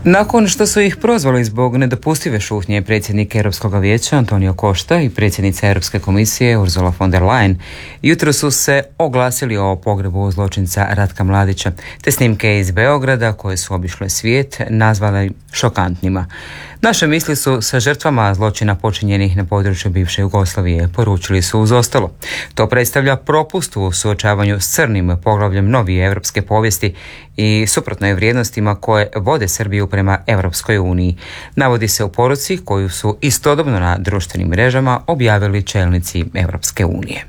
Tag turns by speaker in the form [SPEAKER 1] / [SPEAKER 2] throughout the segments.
[SPEAKER 1] Nakon što su ih prozvali zbog nedopustive šutnje predsjednika Europskog vijeća Antonio Costa i predsjednica Europske komisije Ursula von der Leyen, jutro su se oglasili o pogrebu zločinca Ratka Mladića, te snimke iz Beograda koje su obišle svijet nazvali šokantnima. Naše misli su sa žrtvama zločina počinjenih na području bivše Jugoslavije, poručili su uz ostalo. To predstavlja propust u suočavanju s crnim poglavljem novije europske povijesti i suprotno je vrijednostima koje vode Srbiju prema Europskoj uniji, navodi se u poruci koju su istodobno na društvenim mrežama objavili čelnici Europske unije.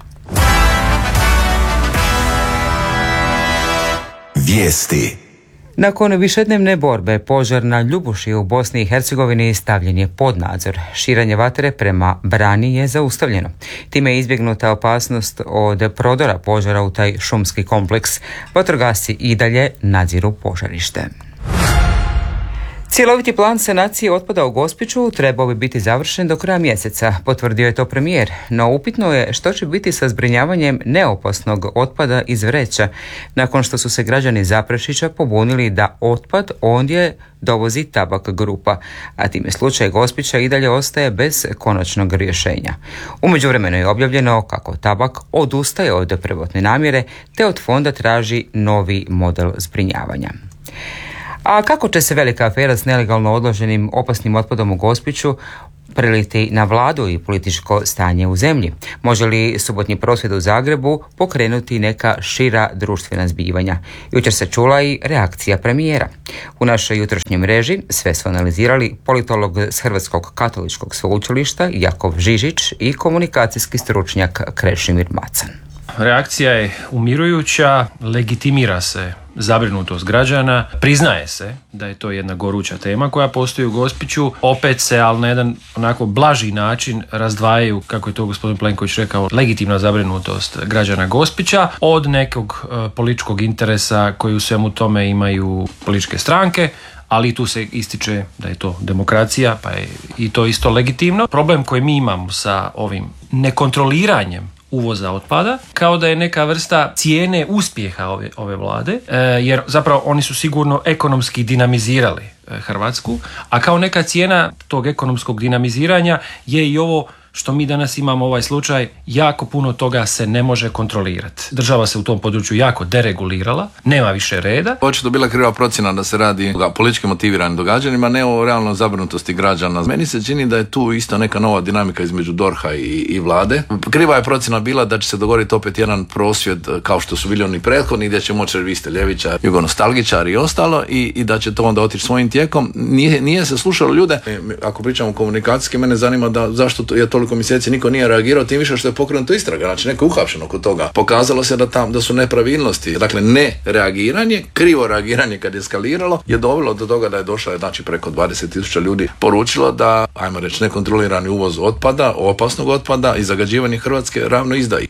[SPEAKER 2] Vijesti.
[SPEAKER 1] Nakon višednevne borbe požar na Ljubuši u Bosni i Hercegovini stavljen je pod nadzor. Širenje vatre prema brani je zaustavljeno. Time je izbjegnuta opasnost od prodora požara u taj šumski kompleks. Vatrogasci i dalje nadziru požarište. Cjeloviti plan sanacije otpada u Gospiću trebao bi biti završen do kraja mjeseca, potvrdio je to premijer, no upitno je što će biti sa zbrinjavanjem neopasnog otpada iz vreća, nakon što su se građani Zaprešića pobunili da otpad ondje dovozi Tabak grupa, a time slučaj Gospića i dalje ostaje bez konačnog rješenja. U međuvremenu je objavljeno kako Tabak odustaje od prvotne namjere te od fonda traži novi model zbrinjavanja. A kako će se velika afera s nelegalno odloženim opasnim otpadom u Gospiću preliti na vladu i političko stanje u zemlji? Može li subotnji prosvjed u Zagrebu pokrenuti neka šira društvena zbivanja? Jučer se čula i reakcija premijera. U našoj jutrošnjoj mreži sve su analizirali politolog s Hrvatskog katoličkog sveučilišta Jakov Žižić i komunikacijski stručnjak Krešimir Macan.
[SPEAKER 3] Reakcija je umirujuća, legitimira se zabrinutost građana, priznaje se da je to jedna goruća tema koja postoji u Gospiću, opet se, ali na jedan onako blaži način razdvajaju, kako je to gospodin Plenković rekao, legitimna zabrinutost građana Gospića od nekog političkog interesa koji u svemu tome imaju političke stranke, ali tu se ističe da je to demokracija, pa je i to isto legitimno. Problem koji mi imamo sa ovim nekontroliranjem uvoza otpada, kao da je neka vrsta cijene uspjeha ove vlade, jer zapravo oni su sigurno ekonomski dinamizirali Hrvatsku, a kao neka cijena tog ekonomskog dinamiziranja je i ovo što mi danas imamo ovaj slučaj, jako puno toga se ne može kontrolirati. Država se u tom području jako deregulirala, nema više reda.
[SPEAKER 4] Očito bila kriva procjena da se radi o politički motiviranim događanjima, ne o realnoj zabrinutosti građana. Meni se čini da je tu isto neka nova dinamika između DORH-a i vlade. Kriva je procjena bila da će se dogoditi opet jedan prosvjed kao što su bili oni prethodni, gdje će moći vi ste ljevičar, jugonostalgičar i ostalo i da će to onda otići svojim tijekom. Nije se slušalo ljude. Ako pričamo komunikacijski, mene zanima da zašto je toliko mjeseci niko nije reagirao, tim više što je pokrenuto istraga, znači neko je uhapšen oko toga. Pokazalo se da su nepravilnosti, dakle ne reagiranje, krivo reagiranje kad je eskaliralo je dovelo do toga da je došlo, znači preko 20.000 ljudi poručilo da, ajmo reći, nekontrolirani uvoz otpada, opasnog otpada i zagađivanje Hrvatske ravno izdaji.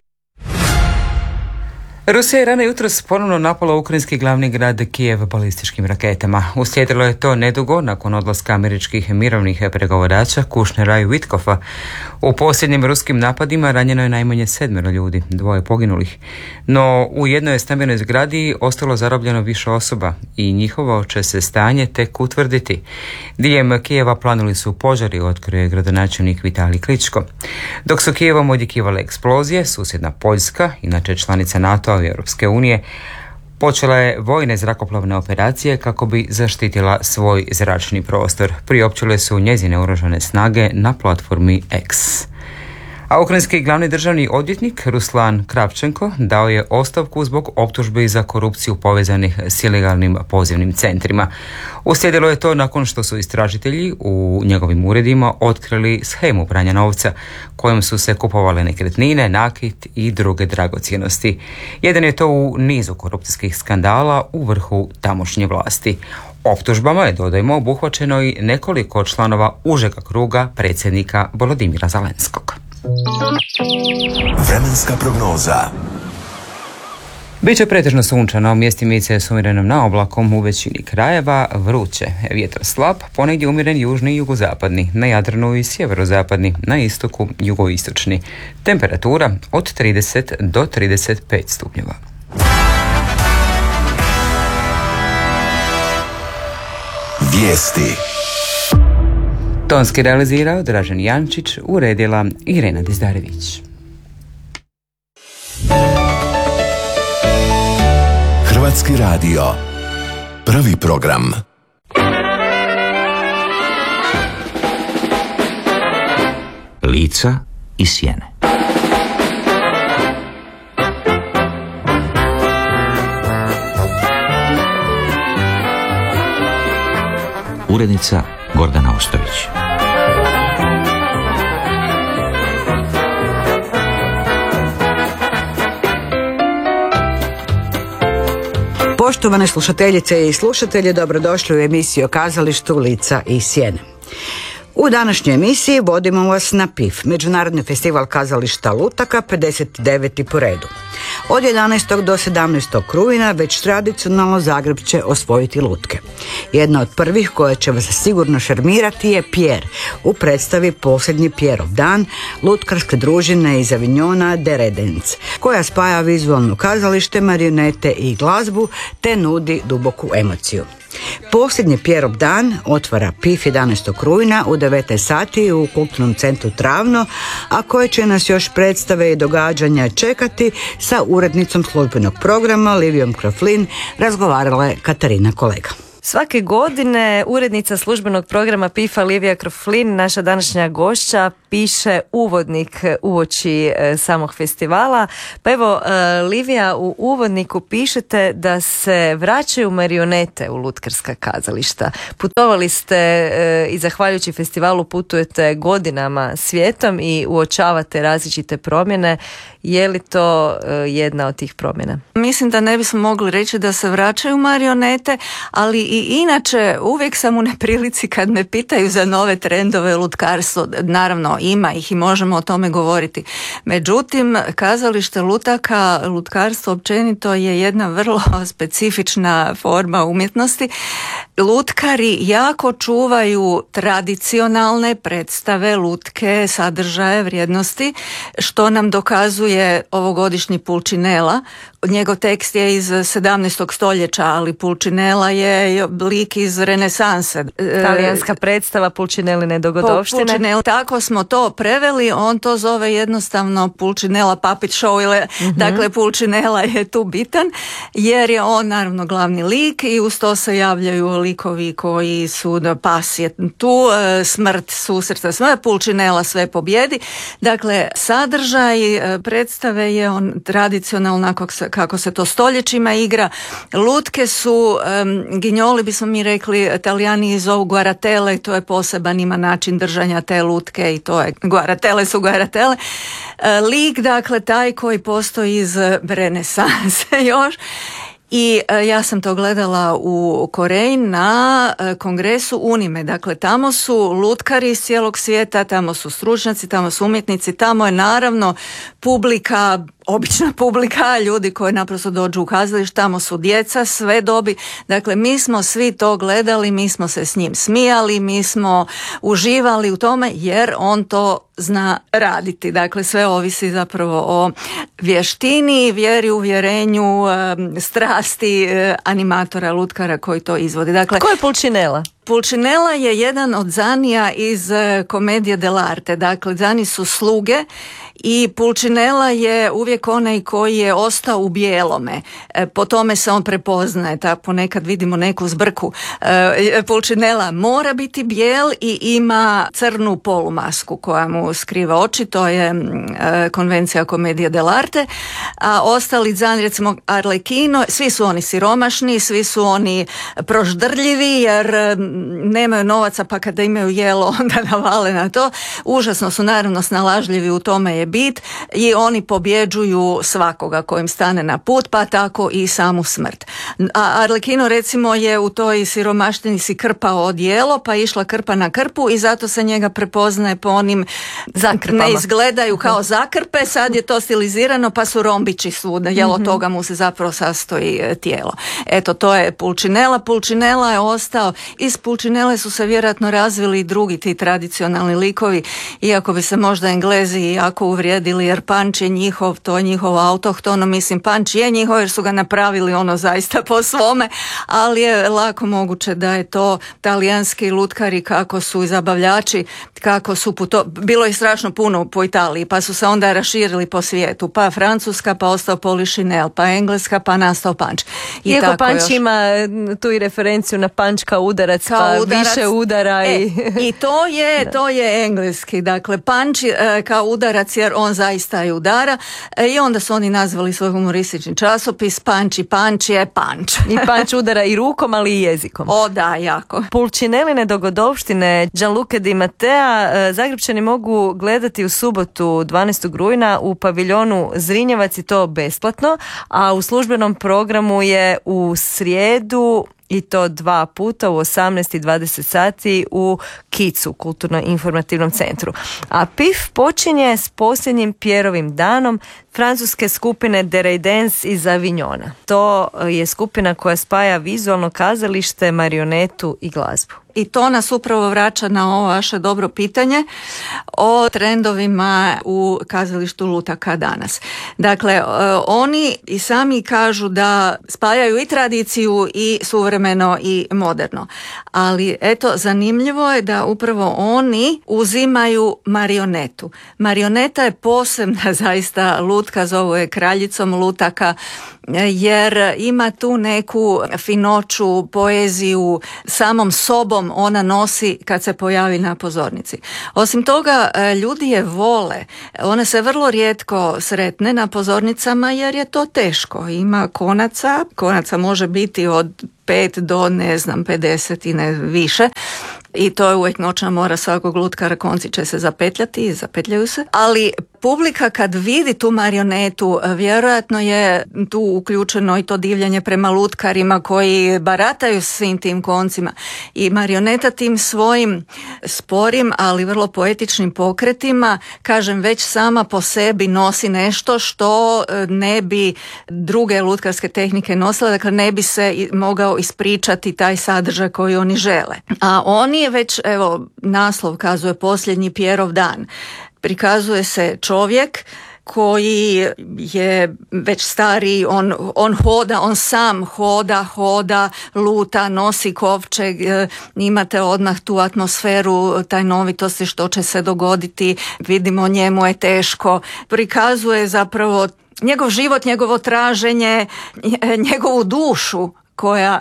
[SPEAKER 1] Rusija je rano jutros ponovno napala ukrajinski glavni grad Kijev balističkim raketama. Uslijedilo je to nedugo nakon odlaska američkih mirovnih pregovarača Kushnera i Witkoffa. U posljednjim ruskim napadima ranjeno je najmanje 7 ljudi, 2 poginulih. No u jednoj stambenoj zgradi ostalo zarobljeno više osoba i njihovo će se stanje tek utvrditi. Diljem Kijeva planuli su požari, otkrio je gradonačelnik Vitalij Kličko. Dok su Kijevom odjekivale eksplozije, susjedna Poljska, inače članica NATO i Europske unije, počela je vojne zrakoplovne operacije kako bi zaštitila svoj zračni prostor. Priopćile su njezine oružane snage na platformi X. A ukrajinski glavni državni odvjetnik Ruslan Kravčenko dao je ostavku zbog optužbi za korupciju povezanih s ilegalnim pozivnim centrima. Uslijedilo je to nakon što su istražitelji u njegovim uredima otkrili shemu pranja novca kojom su se kupovale nekretnine, nakit i druge dragocjenosti. Jedan je to u nizu korupcijskih skandala u vrhu tamošnje vlasti. Optužbama je, dodajmo, obuhvaćeno i nekoliko članova užega kruga predsjednika Volodimira Zelenskog.
[SPEAKER 2] Vremenska prognoza.
[SPEAKER 1] Biće pretežno sunčano, mjestimice s umjerenom naoblakom u većini krajeva, vruće, vjetar slab, ponegdje umjeren južni i jugozapadni, na Jadranu i sjeverozapadni, na istoku jugoistočni. Temperatura od 30 do 35 stupnjeva.
[SPEAKER 2] Vijesti.
[SPEAKER 1] Tonski realizirao Dražen Jančić, uredila Irena Dizdarević.
[SPEAKER 2] Hrvatski radio. Prvi program.
[SPEAKER 5] Lica i sjene. Urednica Gordana Ostović.
[SPEAKER 6] Poštovane slušateljice i slušatelji, dobrodošli u emisiju o kazalištu Lica i sjene. U današnjoj emisiji vodimo vas na PIF, Međunarodni festival kazališta lutaka, 59. po redu. Od 11. do 17. rujna već tradicionalno Zagreb će osvojiti lutke. Jedna od prvih koja će vas sigurno šarmirati je Pjer u predstavi Posljednji Pjerov dan lutkarske družine iz Avignona De Redens, koja spaja vizualno kazalište, marionete i glazbu te nudi duboku emociju. Posljednji Pjerov dan otvara PIF 11. rujna u 19 sati u Kulturnom centru Travno, a koje će nas još predstave i događanja čekati, sa urednicom službenog programa Livijom Kroflin razgovarala je Katarina Kolega.
[SPEAKER 7] Svake godine urednica službenog programa PIF-a Livija Kroflin, naša današnja gošća, piše uvodnik uoči samog festivala. Pa evo, Livija, u uvodniku pišete da se vraćaju marionete u lutkarska kazališta. Putovali ste i zahvaljujući festivalu putujete godinama svijetom i uočavate različite promjene. Je li to jedna od tih promjena?
[SPEAKER 8] Mislim da ne bismo mogli reći da se vraćaju marionete, ali i inače uvijek sam u neprilici kad me pitaju za nove trendove u lutkarstvu. Naravno, ima ih i možemo o tome govoriti. Međutim, kazalište lutaka, lutkarstvo općenito je jedna vrlo specifična forma umjetnosti. Lutkari jako čuvaju tradicionalne predstave, lutke, sadržaje, vrijednosti, što nam dokazuje ovogodišnji Pulcinella. Njegov tekst je iz 17. stoljeća, ali Pulcinella je lik iz renesanse.
[SPEAKER 7] Talijanska predstava Pulcinelline dogodovštine.
[SPEAKER 8] Tako smo to preveli, on to zove jednostavno Pulcinella puppet show, dakle Pulcinella je tu bitan, jer je on naravno glavni lik i uz to se javljaju likovi koji su pas je tu, smrt, susreta, sve, Pulcinella sve pobjedi. Dakle, sadržaj predstave je on tradicionalno kako se to stoljećima igra. Lutke su, ginjoli bismo mi rekli, Italijani zovu guaratele, to je poseban, ima način držanja te lutke i to je, guaratele su guaratele. Lik, dakle, taj koji postoji iz renesanse još. I ja sam to gledala u Koreji na kongresu Unime. Dakle, tamo su lutkari iz cijelog svijeta, tamo su stručnjaci, tamo su umjetnici, tamo je naravno publika, obična publika, ljudi koji naprosto dođu u kazalište, tamo su djeca, sve dobi. Dakle, mi smo svi to gledali, mi smo se s njim smijali, mi smo uživali u tome jer on to zna raditi. Dakle, sve ovisi zapravo o vještini, vjeri, uvjerenju, strasti animatora, lutkara koji to izvodi. Dakle,
[SPEAKER 7] ko je Pulcinella?
[SPEAKER 8] Pulcinella je jedan od zanija iz Commedia dell'arte. Dakle, zani su sluge i Pulcinella je uvijek onaj koji je ostao u bijelome. Po tome se on prepoznaje, tako ponekad vidimo neku zbrku. Pulcinella mora biti bijel i ima crnu polumasku koja mu skriva oči, to je konvencija Commedia dell'arte. A ostali zani, recimo Arlecchino, svi su oni siromašni, svi su oni proždrljivi jer nemaju novaca, pa kada imaju jelo onda navale na to. Užasno su naravno snalažljivi, u tome je bit, i oni pobjeđuju svakoga kojim stane na put, pa tako i samu smrt. A Arlecchino recimo je u toj siromaštini si krpao odijelo, pa išla krpa na krpu i zato se njega prepoznaje po onim zakrpama. Ne izgledaju kao zakrpe, sad je to stilizirano pa su rombići svuda, jel od toga mu se zapravo sastoji tijelo. Eto, to je Pulcinella. Pulcinella je ostao iz Pulcinelle su se vjerojatno razvili i drugi ti tradicionalni likovi, iako bi se možda Englezi jako uvrijedili, jer Punch je njihov, to je njihovo autohtono, mislim Punch je njihov jer su ga napravili ono zaista po svome, ali je lako moguće da je to talijanski lutkari kako su i zabavljači, kako su bilo je strašno puno po Italiji, pa su se onda raširili po svijetu, pa Francuska, pa ostao Polichinelle, pa Engleska, pa nastao Punch.
[SPEAKER 7] Iako Punch ima tu i referenciju na punch kao udarac, pa više udara
[SPEAKER 8] i to je engleski, dakle Punch kao udarac jer on zaista je udara i onda su oni nazvali svoj humoristični časopis Punch i Punch je Punch.
[SPEAKER 7] I Punch udara i rukom, ali i jezikom.
[SPEAKER 8] O da, jako.
[SPEAKER 7] Pulcinelline dogodovštine Gianluca Di Mattea Zagrepčani mogu gledati u subotu 12. rujna u paviljonu Zrinjevac i to besplatno, a u službenom programu je u srijedu i to 2 puta u 18 i 20 sati u Kicu, kulturno-informativnom centru. A PIF počinje s posljednjim Pierovim danom francuske skupine The Raidens iz Avignona. To je skupina koja spaja vizualno kazalište, marionetu i glazbu.
[SPEAKER 8] I to nas upravo vraća na ovo vaše dobro pitanje o trendovima u kazalištu lutaka danas. Dakle, oni i sami kažu da spajaju i tradiciju i suvremeno i moderno. Ali eto, zanimljivo je da upravo oni uzimaju marionetu. Marioneta je posebna zaista lutka, zovu je kraljicom lutaka, jer ima tu neku finoću, poeziju, samom sobom ona nosi kad se pojavi na pozornici. Osim toga, ljudi je vole. Ona se vrlo rijetko sretne na pozornicama jer je to teško. Ima konaca može biti od 5 do 50 i ne više. I to je uvijek noćna mora svakog lutkara, konci će se zapetljati i zapetljaju se. Ali publika kad vidi tu marionetu, vjerojatno je tu uključeno i to divljenje prema lutkarima koji barataju svim tim koncima. I marioneta tim svojim sporim, ali vrlo poetičnim pokretima, kažem, već sama po sebi nosi nešto što ne bi druge lutkarske tehnike nosile, dakle ne bi se mogao ispričati taj sadržaj koji oni žele. A oni već, evo, naslov kazuje posljednji Pierov dan. Prikazuje se čovjek koji je već stariji, on hoda, on sam hoda, luta, nosi kovčeg, imate odmah tu atmosferu tajnovitosti što će se dogoditi, vidimo njemu je teško, prikazuje zapravo njegov život, njegovo traženje, njegovu dušu koja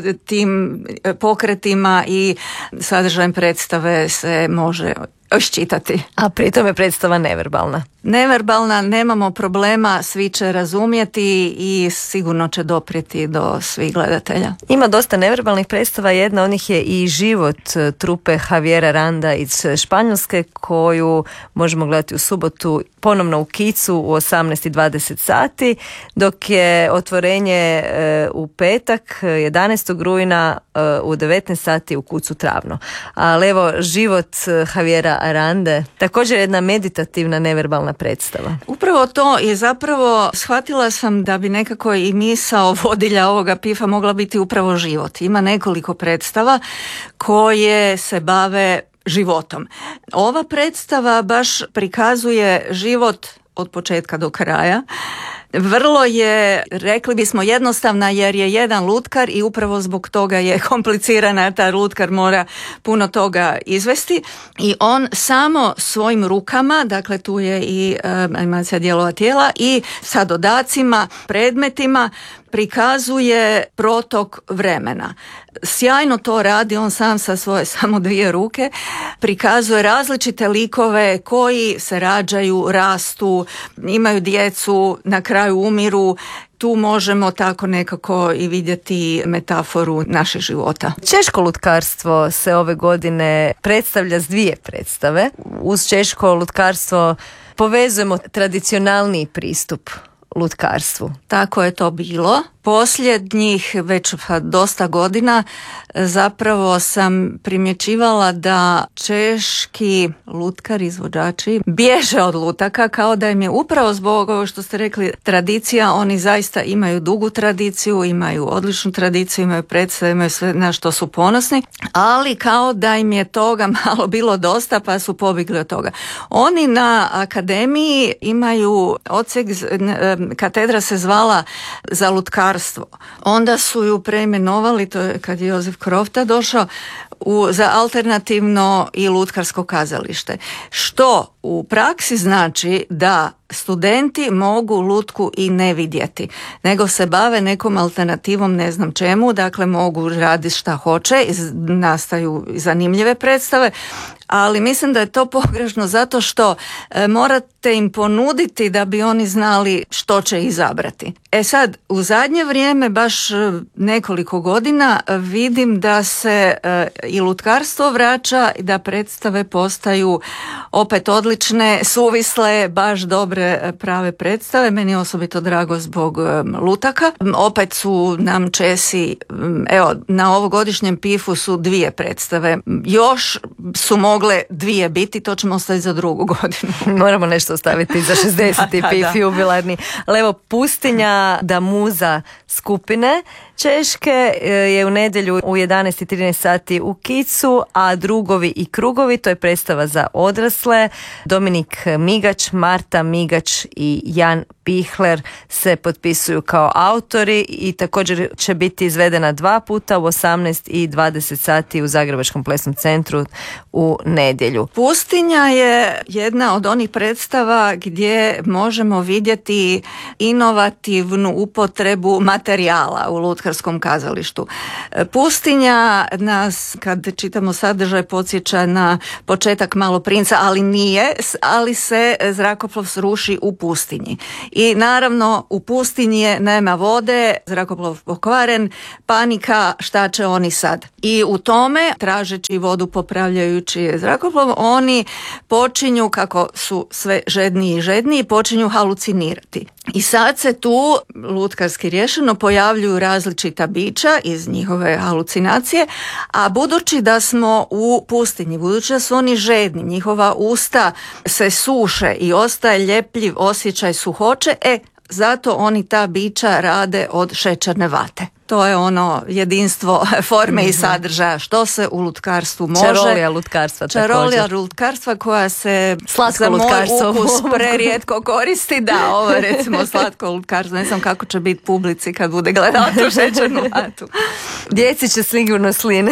[SPEAKER 8] tim pokretima i sadržajem predstave se može iščitati.
[SPEAKER 7] A pritom je predstava neverbalna.
[SPEAKER 8] Neverbalna, nemamo problema, svi će razumjeti i sigurno će doprijeti do svih gledatelja.
[SPEAKER 7] Ima dosta neverbalnih predstava, jedna od njih je i Život trupe Javiera Aranda iz Španjolske, koju možemo gledati u subotu ponovno u Kicu u 18:20 sati, dok je otvorenje u petak 11. rujna u 19 sati u Kucu Travno. Ali evo, Život Javiera Arande, također jedna meditativna neverbalna predstava.
[SPEAKER 8] Upravo to je zapravo, shvatila sam da bi nekako i misao vodilja ovoga PIF-a mogla biti upravo život. Ima nekoliko predstava koje se bave životom. Ova predstava baš prikazuje život od početka do kraja. Vrlo je, rekli bismo, jednostavna jer je jedan lutkar i upravo zbog toga je komplicirana, ta lutkar mora puno toga izvesti i on samo svojim rukama, dakle tu je i animacija dijelova tijela i sa dodacima, predmetima prikazuje protok vremena. Sjajno to radi, on sam sa svoje samo 2 ruke, prikazuje različite likove koji se rađaju, rastu, imaju djecu, na kraju umiru. Tu možemo tako nekako i vidjeti metaforu naših života.
[SPEAKER 7] Češko lutkarstvo se ove godine predstavlja s 2 predstave. Uz češko lutkarstvo povezujemo tradicionalniji pristup lutkarstvu.
[SPEAKER 8] Tako je to bilo. posljednjih već dosta godina zapravo sam primjećivala da češki lutkari, izvođači bježe od lutaka, kao da im je upravo zbog ovo što ste rekli tradicija. Oni zaista imaju dugu tradiciju, imaju odličnu tradiciju, imaju predstave, imaju sve na što su ponosni, ali kao da im je toga malo bilo dosta pa su pobjegli od toga. Oni na akademiji imaju odsjek, katedra se zvala za lutkarstvo. Onda su ju preimenovali, to je kad je Josef Krofta došao, za alternativno i lutkarsko kazalište. Što u praksi znači da studenti mogu lutku i ne vidjeti, nego se bave nekom alternativom, ne znam čemu, dakle mogu raditi šta hoće, nastaju zanimljive predstave, ali mislim da je to pogrešno zato što morate im ponuditi da bi oni znali što će izabrati. Sad, u zadnje vrijeme, baš nekoliko godina, vidim da se i lutkarstvo vraća i da predstave postaju opet odlične, suvisle, baš dobre prave predstave. Meni je osobito drago zbog lutaka. Opet su nam Česi, evo, na ovogodišnjem PIF-u su 2 predstave. Još su mogle 2 biti, to ćemo ostaviti za drugu godinu.
[SPEAKER 7] Moramo nešto ostaviti za 60. PIF jubilarni. Ali evo, Pustinja da muza skupine češke je u nedjelju u 11:13 sati u Kicu, a Drugovi i krugovi, to je predstava za odrasle. Dominik Migač, Marta Migač i Jan Pihler se potpisuju kao autori i također će biti izvedena 2 puta u 18 i 20 sati u Zagrebačkom plesnom centru u nedjelju.
[SPEAKER 8] Pustinja je jedna od onih predstava gdje možemo vidjeti inovativnu upotrebu materijala u lutkarskom kazalištu. Pustinja nas, kad čitamo sadržaj, podsjeća na početak Malog princa, ali nije, ali se zrakoplov sruši u pustinji. I naravno u pustinji nema vode, zrakoplov pokvaren, panika, šta će oni sad? I u tome, tražeći vodu, popravljajući zrakoplov, oni počinju, kako su sve žedniji i žedniji, počinju halucinirati. I sad se tu, lutkarski rješeno, pojavljuju različita bića iz njihove halucinacije, a budući da smo u pustinji, budući da su oni žedni, njihova usta se suše i ostaje ljepljiv osjećaj suhoće, zato oni ta bića rade od šećerne vate. To je ono jedinstvo forme i sadržaja, što se u lutkarstvu može.
[SPEAKER 7] Čarolija lutkarstva također.
[SPEAKER 8] Čarolija lutkarstva koja se
[SPEAKER 7] slatko
[SPEAKER 8] za moj
[SPEAKER 7] lutkarstvo
[SPEAKER 8] ukus prerijetko koristi. Da, ovo je recimo slatko lutkarstvo. Ne znam kako će biti publici kad bude gledala tu šećernu vatu.
[SPEAKER 7] Djeci će sigurno sline.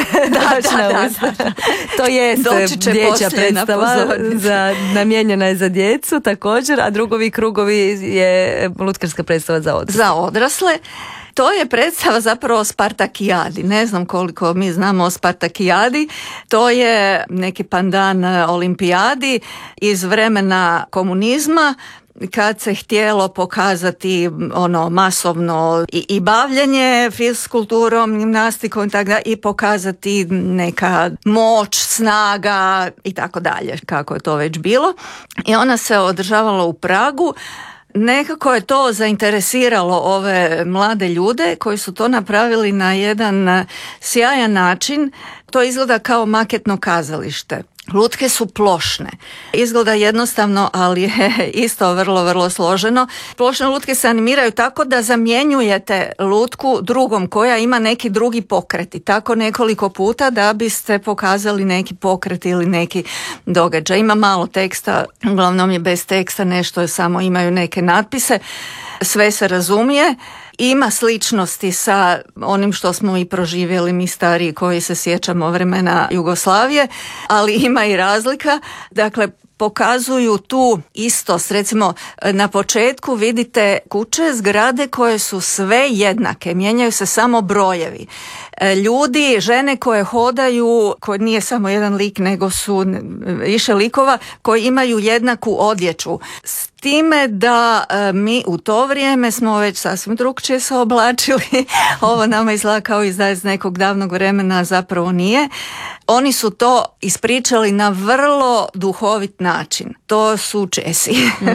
[SPEAKER 8] Da.
[SPEAKER 7] To je dječja predstava, namijenjena je za djecu također, a Drugovi i krugovi je lutkarska predstava za odrasle.
[SPEAKER 8] Za odrasle. To je predstava zapravo o Spartakijadi. Ne znam koliko mi znamo o Spartakijadi. To je neki pandan olimpijadi iz vremena komunizma, kad se htjelo pokazati ono masovno i bavljenje fiskulturom, gimnastikom i tako da, i pokazati neka moć, snaga i tako dalje, kako je to već bilo. I ona se održavala u Pragu. Nekako je to zainteresiralo ove mlade ljude koji su to napravili na jedan sjajan način. To izgleda kao maketno kazalište. Lutke su plošne. Izgleda jednostavno, ali je isto vrlo, vrlo složeno. Plošne lutke se animiraju tako da zamjenjujete lutku drugom koja ima neki drugi pokret i tako nekoliko puta da biste pokazali neki pokret ili neki događaj. Ima malo teksta, uglavnom je bez teksta, nešto je samo, imaju neke natpise, sve se razumije. Ima sličnosti sa onim što smo i proživjeli mi stariji koji se sjećamo vremena Jugoslavije, ali ima i razlika. Dakle, pokazuju tu istost. Recimo, na početku vidite kuće, zgrade koje su sve jednake, mijenjaju se samo brojevi. Ljudi, žene koje hodaju, koje nije samo jedan lik, nego su više likova, koji imaju jednaku odjeću. S time da mi u to vrijeme smo već sasvim drukčije se oblačili. Ovo nama izgleda kao iz nekog davnog vremena, zapravo nije. Oni su to ispričali na vrlo duhovit način. To su Česi.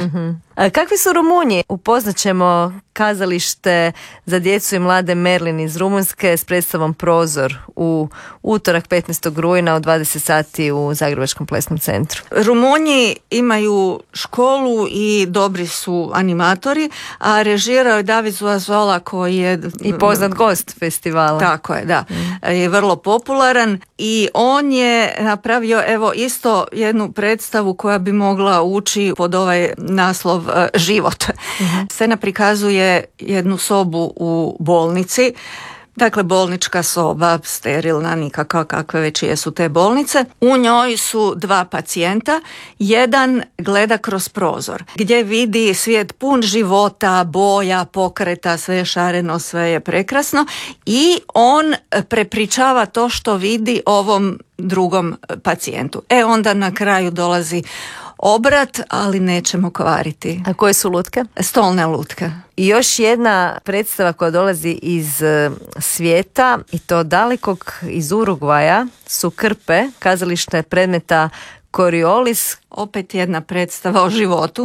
[SPEAKER 7] Kakvi su Rumunji? Upoznat ćemo kazalište za djecu i mlade Merlin iz Rumunjske s predstavom Prozor u utorak 15. rujna od 20 sati u Zagrebačkom plesnom centru.
[SPEAKER 8] Rumunji imaju školu i dobri su animatori, a režirao je David Zuazola koji je
[SPEAKER 7] i poznat gost festivala.
[SPEAKER 8] Tako je, da. Je vrlo popularan i on je napravio isto jednu predstavu koja bi mogla ući pod ovaj naslov Život. Scena prikazuje jednu sobu u bolnici. Dakle, bolnička soba, sterilna, nikakva, kakve već jesu te bolnice. U njoj su 2 pacijenta. Jedan gleda kroz prozor, gdje vidi svijet pun života, boja, pokreta, sve je šareno, sve je prekrasno. I on prepričava to što vidi ovom drugom pacijentu. Onda na kraju dolazi obrat, ali nećemo kvariti.
[SPEAKER 7] A koje su lutke?
[SPEAKER 8] Stolne lutke.
[SPEAKER 7] I još jedna predstava koja dolazi iz svijeta, i to dalekog, iz Urugvaja, su Krpe, kazalište predmeta Coriolis.
[SPEAKER 8] Opet jedna predstava o životu.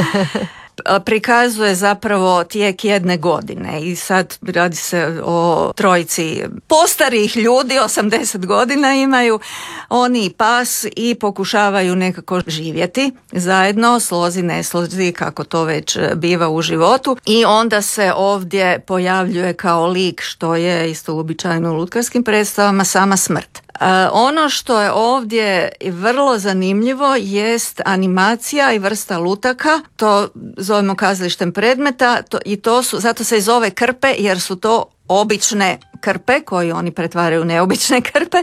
[SPEAKER 8] Prikazuje zapravo tijek jedne godine i sad radi se o trojici postarijih ljudi, 80 godina imaju, oni i pas, i pokušavaju nekako živjeti zajedno, slozi, ne slozi, kako to već biva u životu, i onda se ovdje pojavljuje kao lik, što je isto uobičajeno u lutkarskim predstavama, sama smrt. Ono što je ovdje vrlo zanimljivo jest animacija i vrsta lutaka, to zovemo kazalištem predmeta, i to su, zato se i zove Krpe, jer su to obične krpe koje oni pretvaraju u neobične krpe,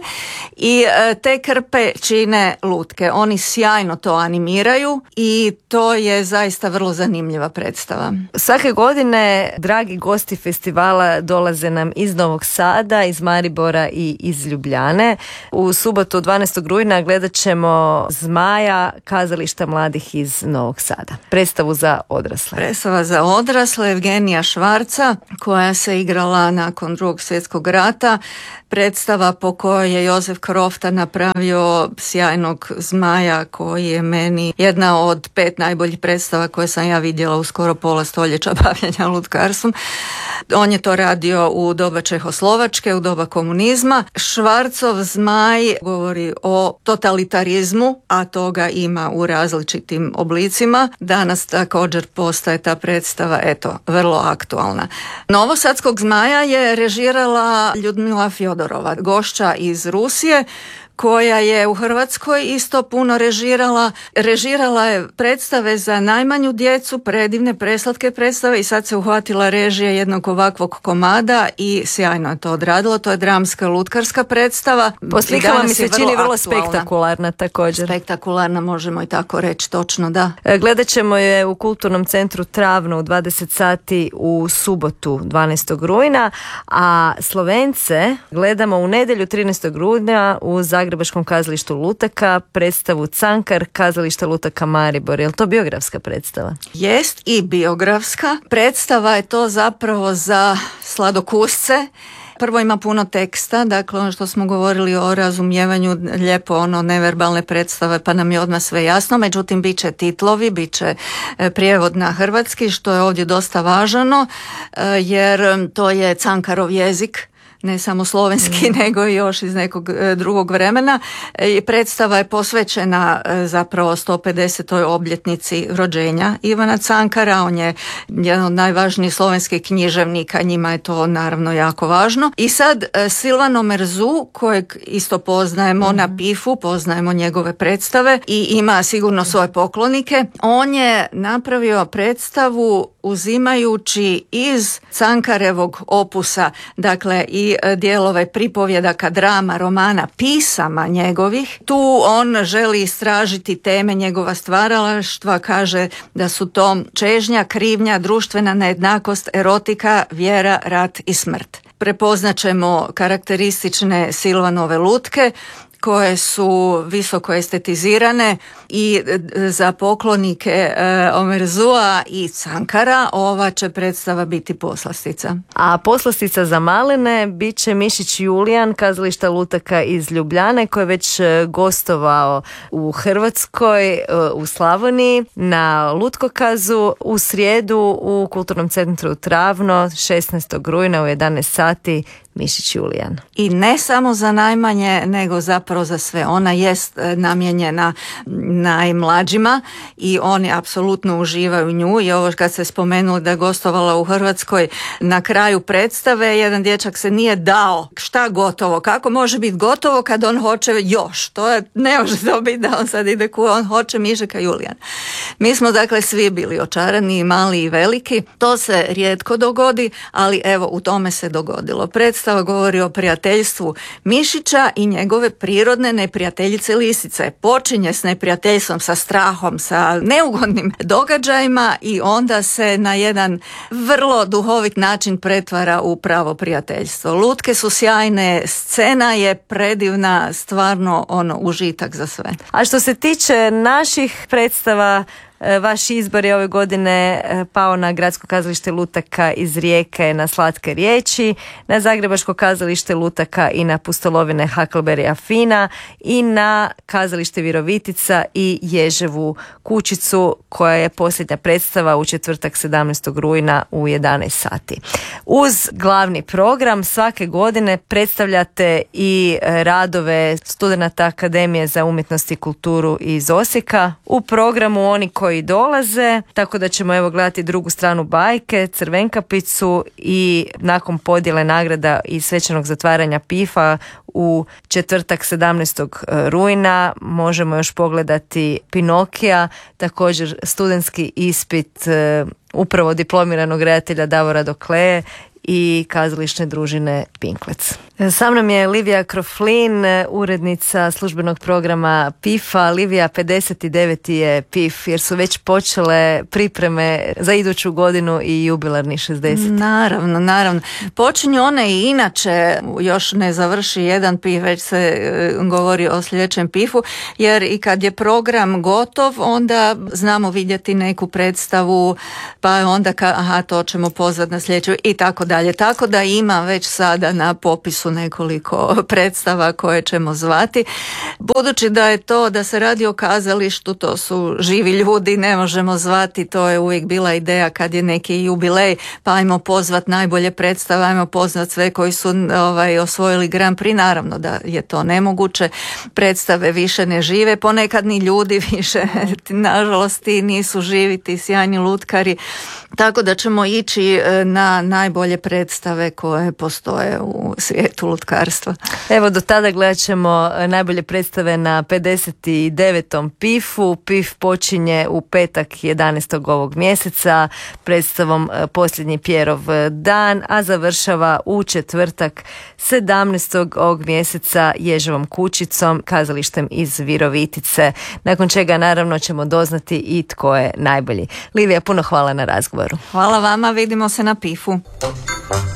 [SPEAKER 8] i te krpe čine lutke. Oni sjajno to animiraju i to je zaista vrlo zanimljiva predstava.
[SPEAKER 7] Svake godine dragi gosti festivala dolaze nam iz Novog Sada, iz Maribora i iz Ljubljane. U subotu 12. rujna gledat ćemo Zmaja, kazališta mladih iz Novog Sada. Predstavu za odrasle.
[SPEAKER 8] Predstava za odrasle Evgenija Švarca, koja se igrala nakon Drugog svjetskog rata. Predstava po kojoj je Josef Krofta napravio sjajnog Zmaja, koji je meni jedna od 5 najboljih predstava koje sam ja vidjela u skoro pola stoljeća bavljenja lutkarstvom. On je to radio u doba Čehoslovačke, u doba komunizma. Švarcov Zmaj govori o totalitarizmu, a toga ima u različitim oblicima. Danas također postaje ta predstava, vrlo aktualna. Novosadskog Zmaja je režirala Ljudmila Fjodorova, gošća iz Rusije, koja je u Hrvatskoj isto puno režirala. Režirala je predstave za najmanju djecu, predivne, preslatke predstave, i sad se uhvatila režije jednog ovakvog komada i sjajno je to odradilo. To je dramska lutkarska predstava.
[SPEAKER 7] Po slikama mi se čini vrlo spektakularna također.
[SPEAKER 8] Spektakularna, možemo i tako reći, točno, da.
[SPEAKER 7] Gledat ćemo je u Kulturnom centru Travno u 20 sati u subotu 12. rujna, a Slovence gledamo u nedjelju 13. rujna u Zagrebačkom kazalištu lutaka predstavu Cankar, kazališta lutaka Maribor. Je li to biografska predstava?
[SPEAKER 8] Jest i biografska. Predstava je to zapravo za sladokusce. Prvo ima puno teksta, dakle ono što smo govorili o razumijevanju, lijepo neverbalne predstave, pa nam je odmah sve jasno. Međutim, bit će titlovi, bit će prijevod na hrvatski, što je ovdje dosta važno, jer to je Cankarov jezik, ne samo slovenski, nego i još iz nekog drugog vremena. I predstava je posvećena zapravo 150. obljetnici rođenja Ivana Cankara. On je jedan od najvažnijih slovenskih književnika, njima je to naravno jako važno. I sad Silvano Merzu, kojeg isto poznajemo na PIF-u, poznajemo njegove predstave i ima sigurno svoje poklonike. On je napravio predstavu uzimajući iz Cankarevog opusa, dakle i dijelove pripovjedaka, drama, romana, pisama njegovih. Tu on želi istražiti teme njegova stvaralaštva, kaže da su to čežnja, krivnja, društvena nejednakost, erotika, vjera, rat i smrt. Prepoznaćemo karakteristične Silvanove lutke, koje su visoko estetizirane i za poklonike Omerzua i Cankara ova će predstava biti poslastica.
[SPEAKER 7] A poslastica za malene bit će Mišić Julijan, kazališta Lutaka iz Ljubljane, koji je već gostovao u Hrvatskoj, u Slavoniji, na Lutkokazu u srijedu u Kulturnom centru Travno 16. rujna u 11 sati. Mišić Julijan.
[SPEAKER 8] I ne samo za najmanje, nego zapravo za sve. Ona jest namijenjena najmlađima i oni apsolutno uživaju u nju. I ovo kad se spomenuli da je gostovala u Hrvatskoj, na kraju predstave jedan dječak se nije dao. Šta gotovo? Kako može biti gotovo kad on hoće još? Ne može to biti da on sad ide on hoće Mišika Julijan. Mi smo dakle svi bili očarani, i mali i veliki. To se rijetko dogodi, ali evo u tome se dogodilo. Predstava govori o prijateljstvu mišića i njegove prirodne neprijateljice lisice. Počinje s neprijateljstvom, sa strahom, sa neugodnim događajima i onda se na jedan vrlo duhovit način pretvara u pravo prijateljstvo. Lutke su sjajne, scena je predivna, stvarno užitak za sve.
[SPEAKER 7] A što se tiče naših predstava, vaš izbor je ove godine pao na Gradsko kazalište Lutaka iz Rijeke na Slatke riječi, na Zagrebačko kazalište Lutaka i na Pustolovine Huckleberry Fina i na kazalište Virovitica i Ježevu kućicu, koja je posljednja predstava u četvrtak 17. rujna u 11 sati. Uz glavni program svake godine predstavljate i radove studenata Akademije za umjetnost i kulturu iz Osijeka. U programu oni koji dolaze, tako da ćemo evo gledati drugu stranu bajke, Crvenkapicu i nakon podjele nagrada i svečanog zatvaranja PIF-a u četvrtak 17. rujna možemo još pogledati Pinokija, također studentski ispit upravo diplomiranog redatelja Davora Dokleje i kazališne družine Pinklec. Sa mnom je Livija Kroflin, urednica službenog programa PIF-a. Livija, 59. je PIF, jer su već počele pripreme za iduću godinu i jubilarni 60.
[SPEAKER 8] Naravno. Počinju one i inače, još ne završi jedan PIF, već se govori o sljedećem PIF-u, jer i kad je program gotov, onda znamo vidjeti neku predstavu, pa onda to ćemo pozvati na sljedeću i tako dalje. Tako da ima već sada na popisu nekoliko predstava koje ćemo zvati. Budući da se radi o kazalištu, to su živi ljudi, ne možemo zvati, to je uvijek bila ideja kad je neki jubilej, pa ajmo pozvati najbolje predstave, ajmo pozvati sve koji su osvojili Grand Prix. Naravno da je to nemoguće, predstave više ne žive, ponekad ni ljudi više, nažalost ti nisu živi, ti sjajni lutkari, tako da ćemo ići na najbolje predstave koje postoje u svijetu lutkarstva.
[SPEAKER 7] Evo, do tada gledat ćemo najbolje predstave na 59. PIF-u. PIF počinje u petak 11. ovog mjeseca predstavom Posljednji Pjerov dan, a završava u četvrtak 17. ovog mjeseca Ježevom kućicom, kazalištem iz Virovitice, nakon čega naravno ćemo doznati i tko je najbolji. Livija, puno hvala na razgovoru.
[SPEAKER 8] Hvala vama, vidimo se na PIF-u.